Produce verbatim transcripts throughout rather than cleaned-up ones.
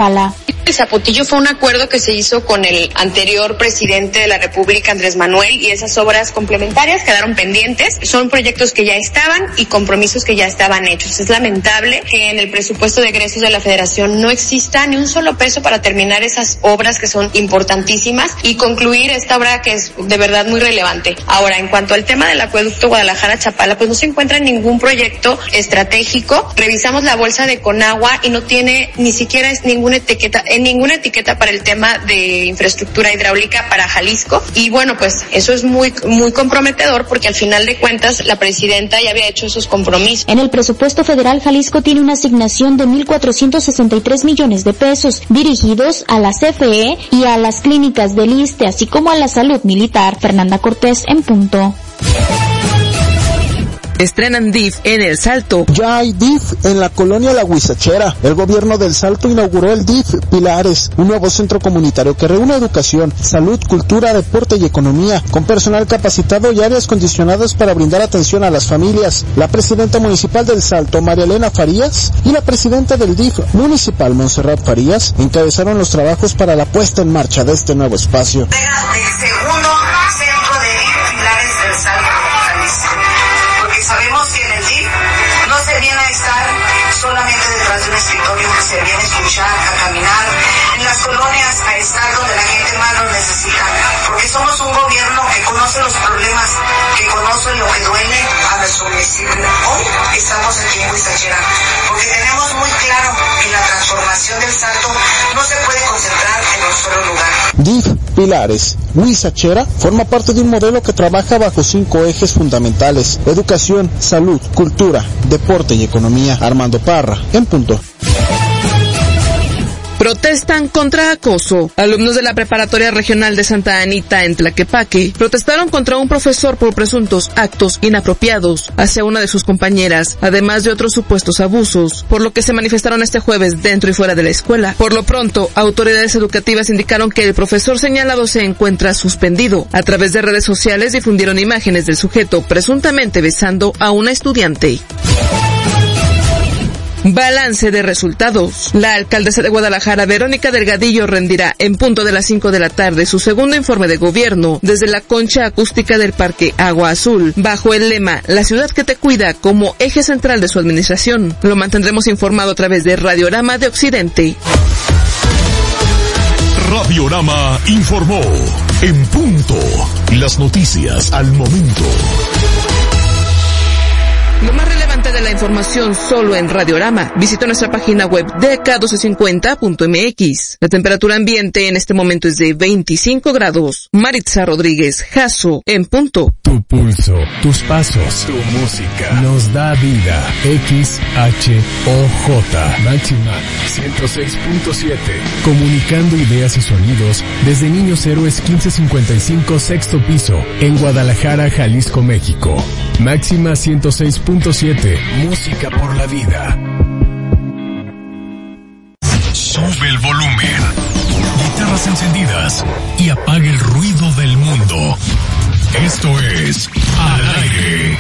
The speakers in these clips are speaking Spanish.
Chapala. El Zapotillo fue un acuerdo que se hizo con el anterior presidente de la República, Andrés Manuel, y esas obras complementarias quedaron pendientes. Son proyectos que ya estaban y compromisos que ya estaban hechos. Es lamentable que en el presupuesto de egresos de la Federación no exista ni un solo peso para terminar esas obras que son importantísimas y concluir esta obra que es de verdad muy relevante. Ahora, en cuanto al tema del acueducto Guadalajara-Chapala, pues no se encuentra ningún proyecto estratégico. Revisamos la bolsa de Conagua y no tiene ni siquiera ninguna etiqueta, en ninguna etiqueta para el tema de infraestructura hidráulica para Jalisco. Y bueno, pues eso es muy, muy comprometedor porque al final de cuentas la presidenta ya había hecho esos compromisos. En el presupuesto federal, Jalisco tiene una asignación de mil cuatrocientos sesenta y tres millones de pesos dirigidos a la C F E y a las clínicas del ISSSTE, así como a la salud militar. Fernanda Cortés, en punto. Estrenan D I F en El Salto. Ya hay D I F en la colonia La Huizachera. El gobierno del Salto inauguró el D I F Pilares, un nuevo centro comunitario que reúne educación, salud, cultura, deporte y economía, con personal capacitado y áreas condicionadas para brindar atención a las familias. La presidenta municipal del Salto, María Elena Farías, y la presidenta del D I F municipal, Montserrat Farías, encabezaron los trabajos para la puesta en marcha de este nuevo espacio. El segundo centro de D I F Pilares del Salto. Sabemos que en el D I F no se viene a estar solamente detrás de un escritorio, se viene a escuchar, a caminar en las colonias, a estar donde la gente más lo necesita, porque somos un gobierno que conoce los problemas, que conoce lo que duele a nuestro municipio. Hoy estamos aquí en Huizachera, porque tenemos muy claro que la transformación del Salto no se puede concentrar en un solo lugar. D I F Pilares, Huizachera, forma parte de un modelo que trabaja bajo cinco ejes fundamentales: educación, salud, cultura, deporte y economía. Armando Parra, en punto. Protestan contra acoso. Alumnos de la Preparatoria Regional de Santa Anita en Tlaquepaque protestaron contra un profesor por presuntos actos inapropiados hacia una de sus compañeras, además de otros supuestos abusos, por lo que se manifestaron este jueves dentro y fuera de la escuela. Por lo pronto, autoridades educativas indicaron que el profesor señalado se encuentra suspendido. A través de redes sociales difundieron imágenes del sujeto presuntamente besando a una estudiante. Balance de resultados. La alcaldesa de Guadalajara, Verónica Delgadillo, rendirá en punto de las cinco de la tarde su segundo informe de gobierno desde la concha acústica del Parque Agua Azul, bajo el lema "La ciudad que te cuida" como eje central de su administración. Lo mantendremos informado a través de Radiorama de Occidente. Radiorama informó en punto. Las noticias al momento. Lo más relevante de la información solo en Radiorama. Visita nuestra página web D K doce cincuenta punto M X. La temperatura ambiente en este momento es de veinticinco grados. Maritza Rodríguez, Jasso, en punto. Tu pulso, tus pasos, tu música nos da vida. X H O J Máxima ciento seis punto siete. Comunicando ideas y sonidos desde Niños Héroes quince cincuenta y cinco, sexto piso, en Guadalajara, Jalisco, México. Máxima ciento seis punto siete. Música por la vida. Sube el volumen. Guitarras encendidas y apaga el ruido del mundo. Esto es Al Aire.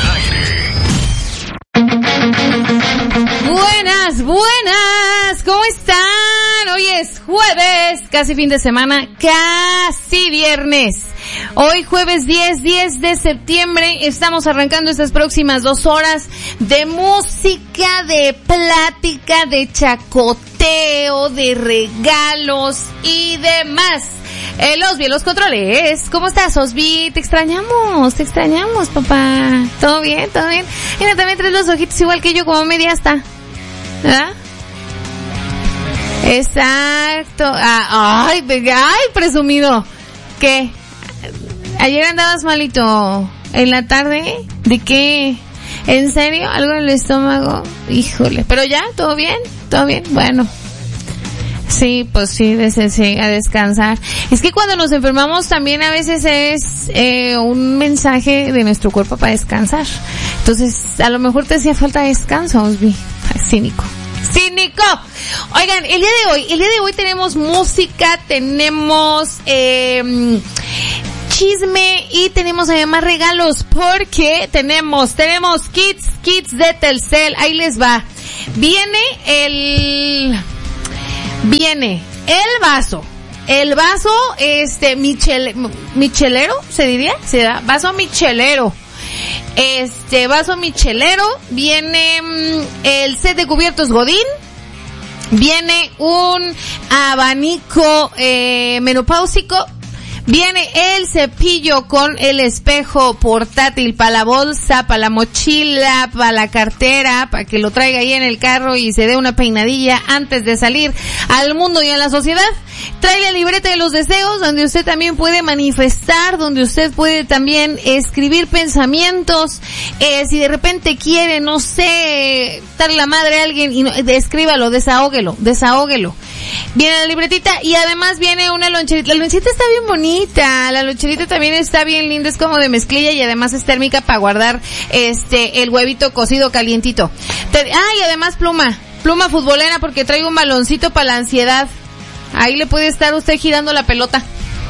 Al Aire. Buenas, buenas. ¿Cómo están? Hoy es jueves, casi fin de semana, casi viernes. Hoy jueves diez, diez de septiembre, estamos arrancando estas próximas dos horas de música, de plática, de chacoteo, de regalos y demás. El Osby, los controles. ¿Cómo estás, Osby? Te extrañamos, te extrañamos, papá. ¿Todo bien? ¿Todo bien? Mira, también traes los ojitos igual que yo, como media hasta. ¿Verdad? Exacto. Ah, ay, ay, presumido. ¿Qué? Ayer andabas malito en la tarde. ¿De qué? ¿En serio? ¿Algo en el estómago? Híjole. ¿Pero ya? ¿Todo bien? ¿Todo bien? Bueno. Sí, pues sí, sí, a descansar. Es que cuando nos enfermamos también a veces es eh, un mensaje de nuestro cuerpo para descansar. Entonces, a lo mejor te hacía falta descanso, Osby. Cínico. ¡Cínico! Oigan, el día de hoy, el día de hoy tenemos música, tenemos eh, chisme y tenemos además regalos porque tenemos, tenemos kits, kits de Telcel. Ahí les va. Viene el... viene el vaso. El vaso, este, michel, michelero, ¿se diría? ¿Se da? Vaso michelero. Este, vaso michelero. Viene mmm, el set de cubiertos Godín. Viene un abanico eh, menopáusico. Viene el cepillo con el espejo portátil para la bolsa, para la mochila, para la cartera, para que lo traiga ahí en el carro y se dé una peinadilla antes de salir al mundo y a la sociedad. Trae la libreta de los deseos, donde usted también puede manifestar, donde usted puede también escribir pensamientos. Eh, si de repente quiere, no sé, darle la madre a alguien, y no, escríbalo, desahóguelo, desahóguelo. Viene la libretita y además viene una loncherita. La loncherita está bien bonita, la loncherita también está bien linda, es como de mezclilla y además es térmica para guardar este el huevito cocido calientito. Te, ah, y además pluma, pluma futbolera porque traigo un baloncito para la ansiedad. Ahí le puede estar usted girando la pelota.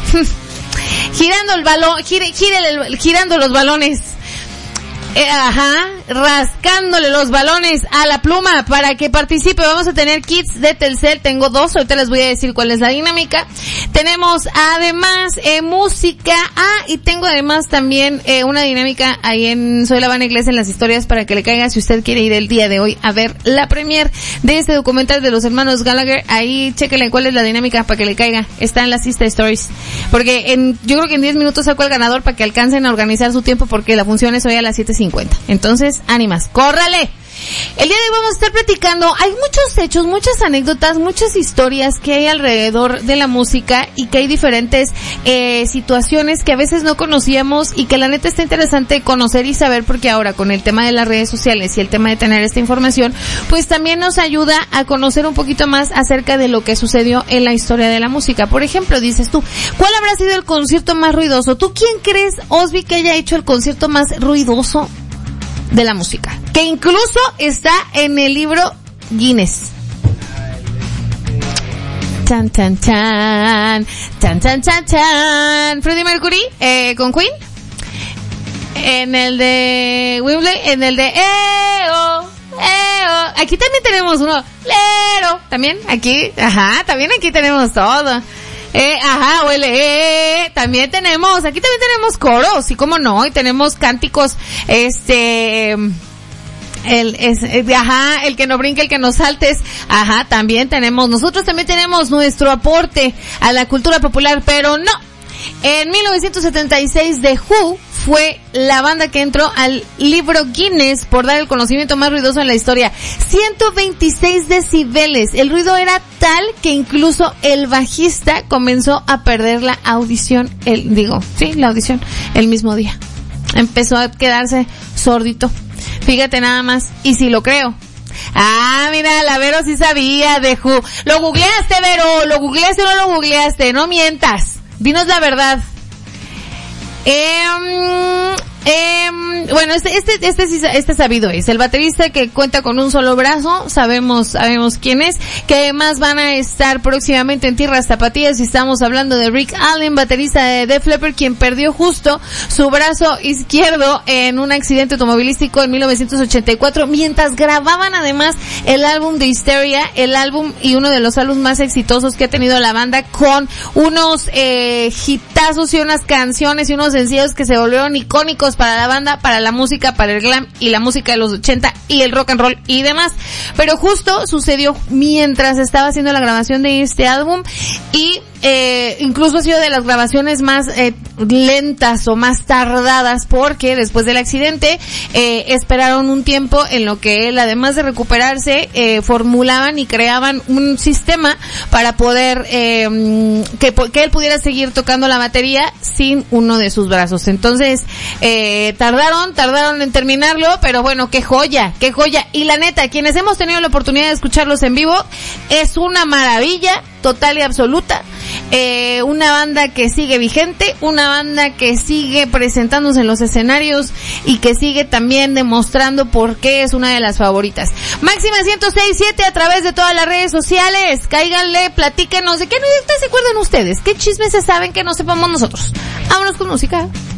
Girando el balón, gire, gire el, girando los balones. Eh, ajá, rascándole los balones a la pluma para que participe. Vamos a tener kits de Telcel, tengo dos, ahorita les voy a decir cuál es la dinámica. Tenemos además eh, música, ah, y tengo además también eh, una dinámica ahí en Soy la Vana Inglés en las historias para que le caiga si usted quiere ir el día de hoy a ver la premier de este documental de los hermanos Gallagher. Ahí chéquenle cuál es la dinámica para que le caiga, está en las Insta Stories, porque en, yo creo que en diez minutos saco el ganador para que alcancen a organizar su tiempo porque la función es hoy a las siete cincuenta. Entonces, ánimas, ¡córrale! El día de hoy vamos a estar platicando, hay muchos hechos, muchas anécdotas, muchas historias que hay alrededor de la música y que hay diferentes eh, situaciones que a veces no conocíamos y que la neta está interesante conocer y saber porque ahora con el tema de las redes sociales y el tema de tener esta información, pues también nos ayuda a conocer un poquito más acerca de lo que sucedió en la historia de la música. Por ejemplo, dices tú, ¿cuál habrá sido el concierto más ruidoso? ¿Tú quién crees, Osby, que haya hecho el concierto más ruidoso de la música? Que incluso está en el libro Guinness. Chan, chan, chan. Chan, chan, chan, chan. Freddie Mercury, eh, con Queen. En el de Wembley, en el de Eo, Eo. Aquí también tenemos uno. Lero. También aquí, ajá, también aquí tenemos todo. Eh, ajá, o el eh, también tenemos, aquí también tenemos coros, y cómo no, y tenemos cánticos, este, el, es, eh, ajá, el que no brinque, el que no saltes, ajá, también tenemos, nosotros también tenemos nuestro aporte a la cultura popular, pero no. En mil novecientos setenta y seis The Who fue la banda que entró al libro Guinness por dar el conocimiento más ruidoso en la historia. ciento veintiséis decibeles. El ruido era tal que incluso el bajista comenzó a perder la audición, el, digo, sí, la audición, el mismo día. Empezó a quedarse sordito. Fíjate nada más, y si lo creo. Ah, mira, la Vero sí sabía de Who. Lo googleaste, Vero, lo googleaste o no lo googleaste, no mientas. Dinos la verdad. Eh, eh, bueno, este, este, este, este sabido es el baterista que cuenta con un solo brazo, sabemos, sabemos quién es, que además van a estar próximamente en tierras tapatías y estamos hablando de Rick Allen, baterista de Def Leppard, quien perdió justo su brazo izquierdo en un accidente automovilístico en mil novecientos ochenta y cuatro, mientras grababan además el álbum de Hysteria, el álbum y uno de los álbumes más exitosos que ha tenido la banda, con unos eh, hitazos y unas canciones y unos sencillos que se volvieron icónicos para la banda, para la música, para el glam y la música de los ochenta y el rock and roll y demás. Pero justo sucedió mientras estaba haciendo la grabación de este álbum y eh, incluso ha sido de las grabaciones más eh, lentas o más tardadas porque después del accidente eh, esperaron un tiempo en lo que él, además de recuperarse, eh, formulaban y creaban un sistema para poder eh, que, que él pudiera seguir tocando la batería sin uno de sus brazos. Entonces eh, tardaron, tardaron en terminarlo, pero bueno, qué joya, qué joya. Y la neta, quienes hemos tenido la oportunidad de escucharlos en vivo, es una maravilla total y absoluta. Eh, una banda que sigue vigente, una banda que sigue presentándose en los escenarios y que sigue también demostrando por qué es una de las favoritas. Máxima ciento seis punto siete a través de todas las redes sociales. Cáiganle, platíquenos de qué no se acuerdan ustedes, qué chismes se saben que no sepamos nosotros. Vámonos con música.